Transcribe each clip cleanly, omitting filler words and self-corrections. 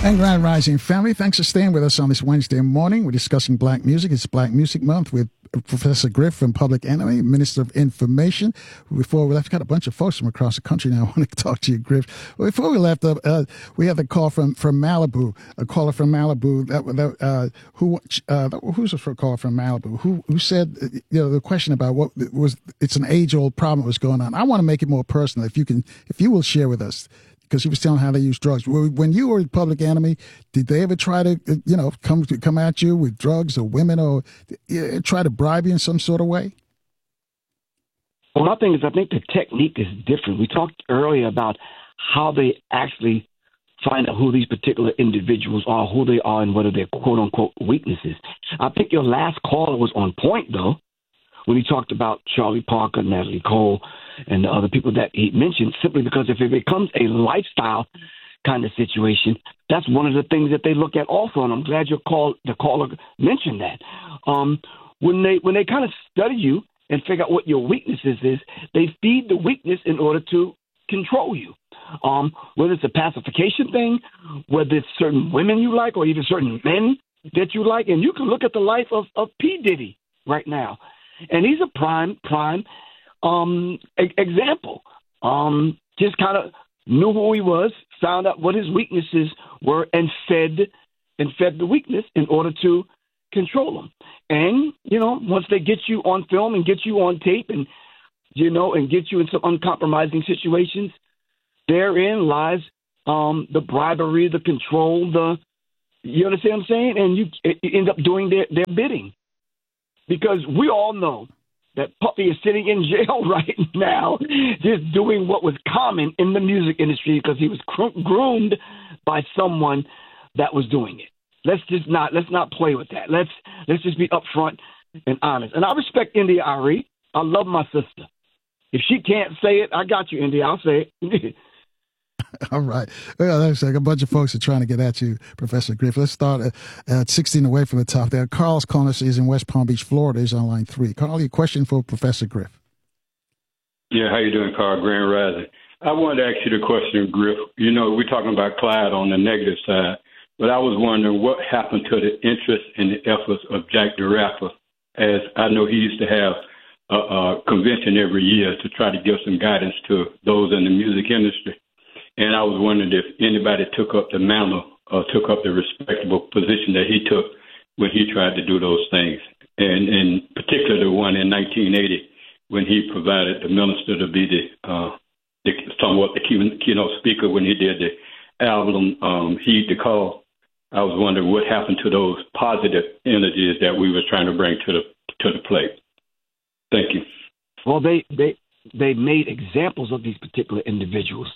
And Grand Rising family, thanks for staying with us on this Wednesday morning. We're discussing black music. It's Black Music Month with Professor Griff from Public Enemy, Minister of Information. Before we left, got a bunch of folks from across the country now. I want to talk to you, Griff. Before we left, we had the call from Malibu, a caller from Malibu. Who's a caller from Malibu? Who said, the question about what was, it's an age-old problem that was going on. I want to make it more personal. If you will share with us, because he was telling how they use drugs. When you were Public Enemy, did they ever try to, come at you with drugs or women, or try to bribe you in some sort of way? Well, my thing is, I think the technique is different. We talked earlier about how they actually find out who these particular individuals are, who they are, and what are their quote-unquote weaknesses. I think your last caller was on point, though, when he talked about Charlie Parker, Natalie Cole, and the other people that he mentioned, simply because if it becomes a lifestyle kind of situation, that's one of the things that they look at also. And I'm glad the caller mentioned that. When they kind of study you and figure out what your weaknesses is, they feed the weakness in order to control you. Whether it's a pacification thing, whether it's certain women you like, or even certain men that you like. And you can look at the life of P. Diddy right now. And he's a prime example. Just kind of knew who he was, found out what his weaknesses were, and fed the weakness in order to control him. And, once they get you on film and get you on tape and, and get you in some uncompromising situations, therein lies the bribery, the control, you understand what I'm saying? And you end up doing their bidding. Because we all know that Puffy is sitting in jail right now just doing what was common in the music industry because he was groomed by someone that was doing it. Let's not play with that. Let's just be upfront and honest. And I respect India Ari. I love my sister. If she can't say it, I got you, India. I'll say it. All right. Well, there's like a bunch of folks are trying to get at you, Professor Griff. Let's start at 16 away from the top there. Carl's calling us. He's in West Palm Beach, Florida. He's on line 3. Carl, your question for Professor Griff. Yeah, how you doing, Carl? Grand Rising. I wanted to ask you the question, Griff. We're talking about Clyde on the negative side, but I was wondering what happened to the interest and the efforts of Jack the Rapper, as I know he used to have a convention every year to try to give some guidance to those in the music industry. And I was wondering if anybody took up the mantle or took up the respectable position that he took when he tried to do those things. And in particular, the one in 1980, when he provided the minister to be the keynote speaker when he did the album, Heed the Call. I was wondering what happened to those positive energies that we were trying to bring to the plate. Thank you. Well, they made examples of these particular individuals.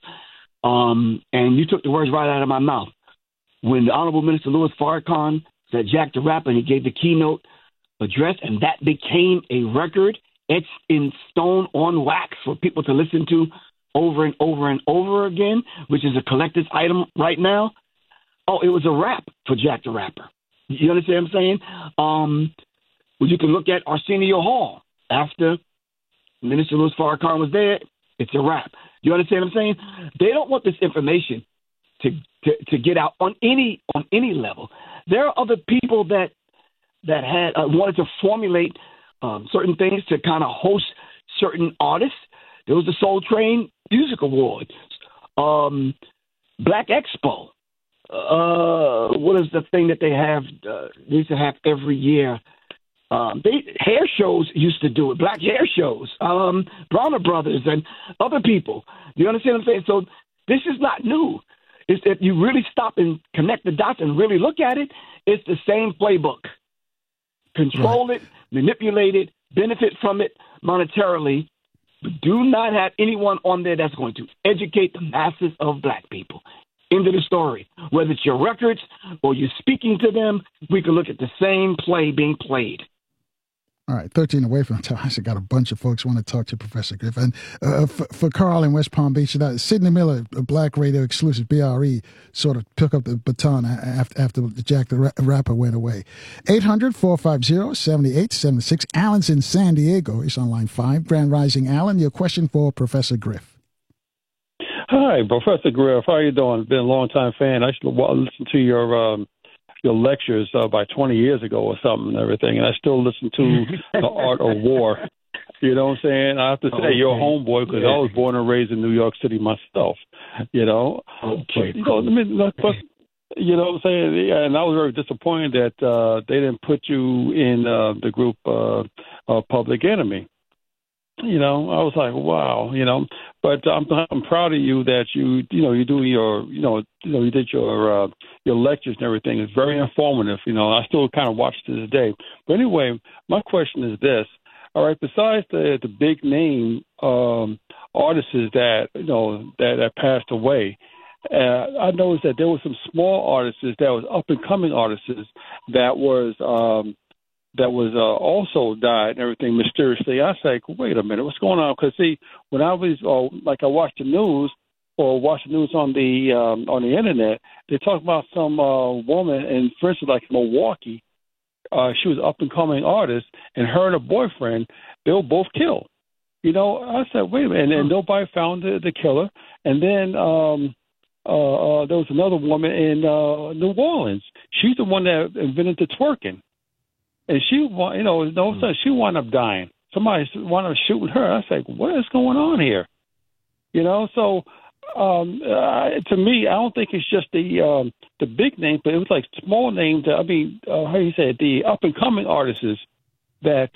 And you took the words right out of my mouth. When the Honorable Minister Louis Farrakhan said Jack the Rapper, and he gave the keynote address, and that became a record etched in stone on wax for people to listen to over and over and over again, which is a collector's item right now. Oh, it was a wrap for Jack the Rapper. You understand what I'm saying? Well, you can look at Arsenio Hall after Minister Louis Farrakhan was there. It's a wrap. You understand what I'm saying? They don't want this information to get out on any level. There are other people that had wanted to formulate certain things to kind of host certain artists. There was the Soul Train Music Awards, Black Expo. What is the thing that they have? They used to have every year. Hair shows used to do it, black hair shows, Bronner Brothers and other people. You understand what I'm saying? So this is not new. It's if you really stop and connect the dots and really look at it, it's the same playbook. Control it, manipulate it, benefit from it monetarily, but do not have anyone on there that's going to educate the masses of black people. End of the story. Whether it's your records or you're speaking to them, we can look at the same play being played. All right, 13 away from the top. I got a bunch of folks want to talk to Professor Griff. And for Carl in West Palm Beach, Sidney Miller, a Black Radio exclusive, BRE, sort of took up the baton after Jack the Rapper went away. 800-450-7876. Alan's in San Diego. He's on line 5. Grand Rising, Alan, your question for Professor Griff. Hi, Professor Griff. How you doing? Been a long time fan. I used to listen to your lectures about 20 years ago or something and everything, and I still listen to The Art of War. You know what I'm saying? I have to say you're a homeboy because I was born and raised in New York City myself. You know, Okay, but, you know what I'm saying? Yeah, and I was very disappointed that they didn't put you in the group Public Enemy. You know, I was like, wow, you know. But I'm proud of you that you do you did your lectures and everything. It's very informative. You know, I still kind of watch to this day. But anyway, my question is this. All right, besides the big name artists that passed away, I noticed that there were some small artists that was up and coming artists that was also died and everything mysteriously. I was like, wait a minute, what's going on? Because see, when I was I watched the news or watched the news on the internet, they talk about some woman in, for instance, like Milwaukee. She was up and coming artist, and her and her boyfriend, they were both killed. You know, I said, wait a minute, and nobody found the killer. And then there was another woman in New Orleans. She's the one that invented the twerking. And she wound up dying. Somebody wound up shooting her. I was like, what is going on here? You know, so to me, I don't think it's just the big names, but it was like small names. How you say it, the up and coming artists that's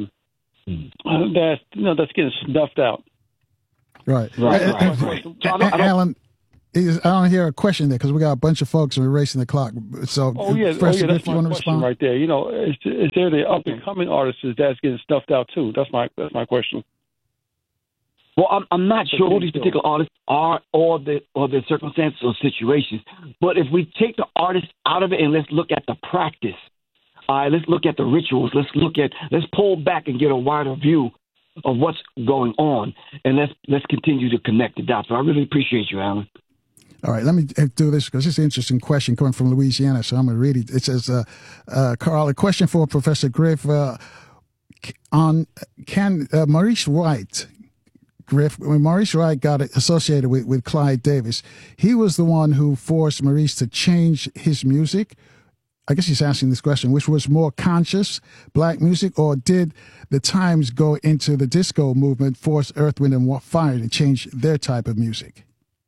getting snuffed out. Right. Alan, I don't hear a question there because we got a bunch of folks and we're racing the clock. So, that's my question right there. You know, is there the up and coming artists that's getting snuffed out too? That's my question. Well, I'm not sure who these particular artists are or the circumstances or situations. But if we take the artists out of it and let's look at the practice, let's look at the rituals. Let's pull back and get a wider view of what's going on, and let's continue to connect the dots. So I really appreciate you, Alan. All right, let me do this because this is an interesting question coming from Louisiana. So I'm going to read it. It says, Carl, a question for Professor Griff can Maurice Wright. Griff, when Maurice Wright got associated with Clive Davis, he was the one who forced Maurice to change his music. I guess he's asking this question, which was more conscious black music, or did the times go into the disco movement, force Earth, Wind, and Fire to change their type of music?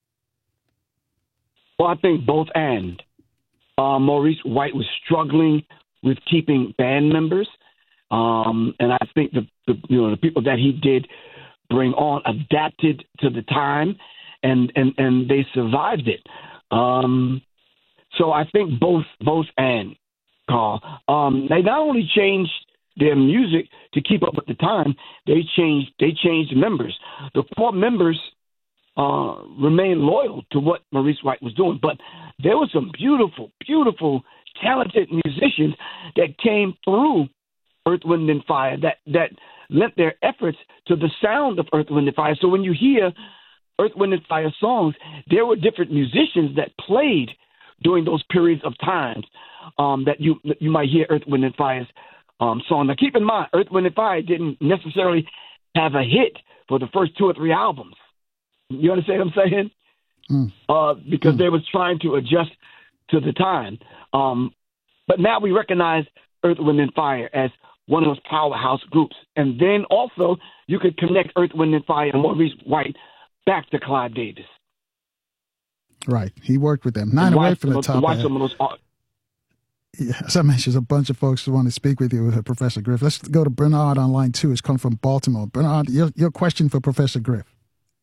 Well, I think both and. Maurice White was struggling with keeping band members, and I think the people that he did bring on adapted to the time, and they survived it. So I think both and, Carl. They not only changed their music to keep up with the time, they changed the members. The core members remained loyal to what Maurice White was doing, but there were some beautiful, beautiful, talented musicians that came through Earth, Wind, and Fire that lent their efforts to the sound of Earth, Wind, and Fire. So when you hear Earth, Wind, and Fire songs, there were different musicians that played during those periods of time that you might hear Earth, Wind, and Fire's song. Now, keep in mind, Earth, Wind, and Fire didn't necessarily have a hit for the first 2 or 3 albums. You understand what I'm saying? Because they was trying to adjust to the time. But now we recognize Earth, Wind, and Fire as one of those powerhouse groups. And then also you could connect Earth, Wind, and Fire and Maurice White back to Clive Davis. Right. He worked with them. 9 away from the top. Watch some of those art. Yeah, as I mentioned, there's a bunch of folks who want to speak with you, Professor Griff. Let's go to Bernard on line 2. It's come from Baltimore. Bernard, your question for Professor Griff.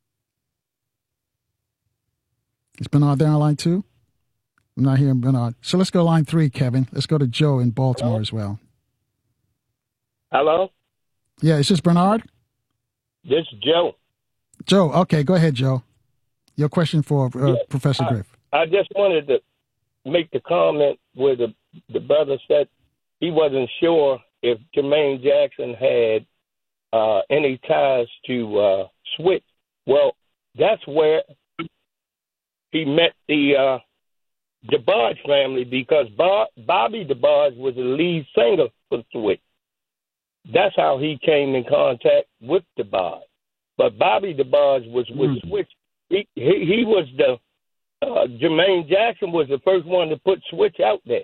Is Bernard there on line 2? I'm not hearing Bernard. So let's go line 3, Kevin. Let's go to Joe in Baltimore as well. Hello? Yeah, is this Bernard? This is Joe. Joe, okay, go ahead, Joe. Your question for Professor Griff. I just wanted to make the comment where the brother said he wasn't sure if Jermaine Jackson had any ties to Switch. Well, that's where he met the DeBarge family, because Bobby DeBarge was the lead singer for Switch. That's how he came in contact with DeBarge. But Bobby DeBarge was with Switch he was the Jermaine Jackson was the first one to put Switch out there.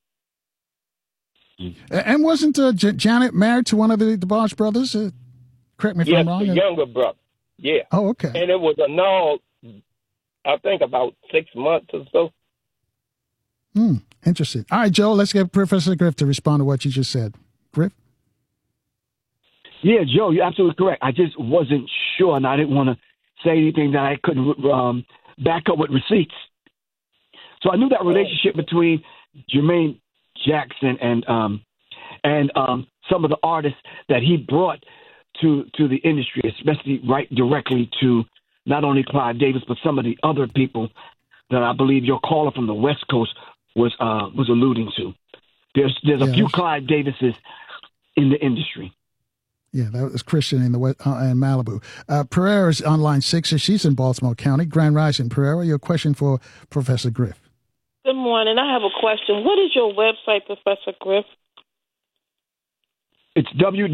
And wasn't Janet married to one of the DeBarge brothers? Correct me if I'm wrong. Yes, the younger brother. Yeah. Oh, okay. And it was I think about 6 months or so. Interesting. All right, Joe, let's get Professor Griff to respond to what you just said. Griff? Yeah, Joe, you're absolutely correct. I just wasn't sure, and I didn't want to say anything that I couldn't back up with receipts. So I knew that relationship between Jermaine Jackson and some of the artists that he brought to the industry, especially right directly to not only Clive Davis, but some of the other people that I believe your caller from the West Coast was alluding to. There's a few Clive Davises in the industry. Yeah, that was Christian in the in Malibu. Pereira's on line 6. She's in Baltimore County. Grand Rising, Pereira. Your question for Professor Griff. Good morning. I have a question. What is your website, Professor Griff? It's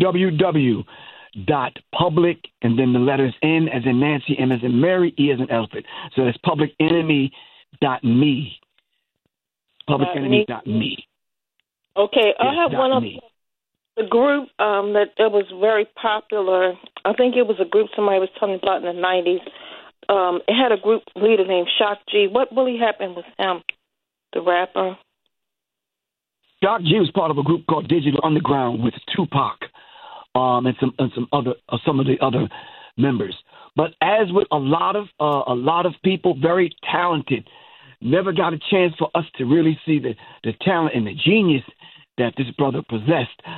www.public and then the letters N as in Nancy, M as in Mary, E as in elephant. So it's publicenemy.me. Publicenemy.me. Okay, I have one of the group that was very popular. I think it was a group somebody was telling me about in the 90s. It had a group leader named Shock G. What really happened with him, the rapper? Shock G was part of a group called Digital Underground with Tupac and some of the other members. But as with a lot of people, very talented, never got a chance for us to really see the talent and the genius that this brother possessed.